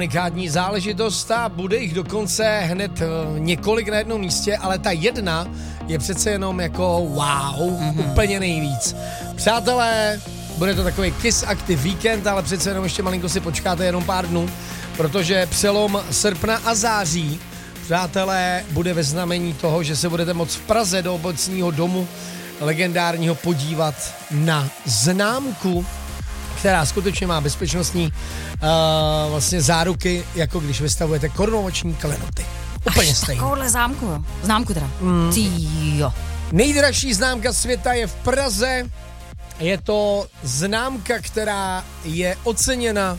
Unikátní záležitost a bude jich dokonce hned několik na jednom místě, ale ta jedna je přece jenom jako wow, úplně nejvíc. Přátelé, bude to takový Kiss Active víkend, ale přece jenom ještě malinko si počkáte jenom pár dnů, protože přelom srpna a září, přátelé, bude ve znamení toho, že se budete moct v Praze do obecního domu legendárního podívat na známku, která skutečně má bezpečnostní vlastně záruky, jako když vystavujete korunovační klenoty. Úplně stejně. Takovouhle známku teda. Jo. Nejdražší známka světa je v Praze. Je to známka, která je oceněna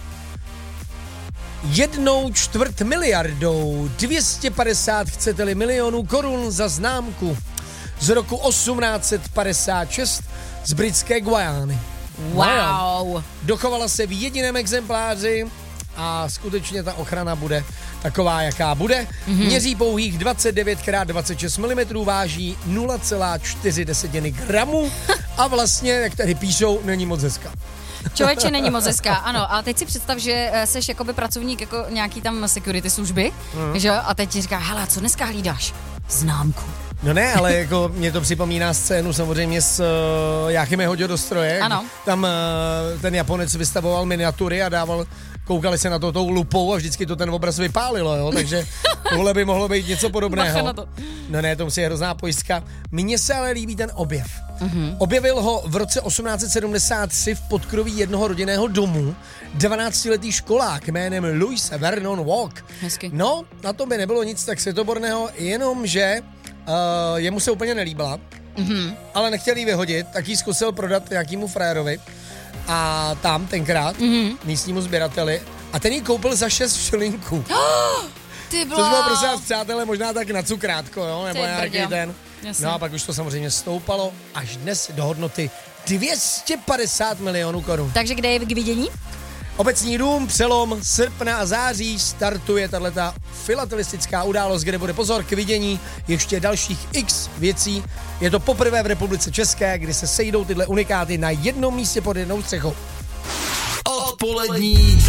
1/4 miliardou 250, chcete-li, milionů korun za známku z roku 1856 z britské Guajány. Wow. Dochovala se v jediném exempláři a skutečně ta ochrana bude taková, jaká bude. Měří pouhých 29x26 mm, váží 0,4 gramů a vlastně, jak tady píšou, není moc hezká. Člověče, není moc hezká, ano. A teď si představ, že seš jakoby pracovník jako nějaký tam security služby, že jo? A teď ti říká, hele, co dneska hlídáš? Známku. No ne, ale jako mě to připomíná scénu samozřejmě s Jáchymem Hoďo do stroje. Ano. Tam ten Japonec vystavoval miniatury a koukali se na to tou lupou a vždycky to ten obraz vypálilo, jo, takže tohle by mohlo být něco podobného. Bacha na to. No ne, to musí je hrozná pojistka. Mně se ale líbí ten objev. Objevil ho v roce 1873 v podkroví jednoho rodinného domu 12letý školák jménem Louis Vernon Walk. Hezky. No, na tom by nebylo nic tak světoborného, jenomže jemu se úplně nelíbila, ale nechtěl jí vyhodit, tak ji zkusil prodat nějakému frajerovi a tam tenkrát místnímu sběrateli a ten ji koupil za 6 šilinků. Ty Což bylo prosím vás, přátelé, možná tak na cukrátko, jo, nebo nějaký ten. Jasně. No a pak už to samozřejmě stoupalo až dnes do hodnoty 250 milionů korun. Takže kde je k vidění? Obecní dům, přelom srpna a září startuje tato filatelistická událost, kde bude pozor k vidění ještě dalších x věcí. Je to poprvé v Republice České, kdy se sejdou tyhle unikáty na jednom místě pod jednou střechou. Odpolední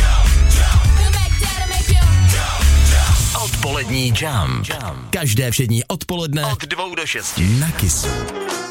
Odpolední Jam. Každé všední odpoledne od 2 do 6 na Kissu.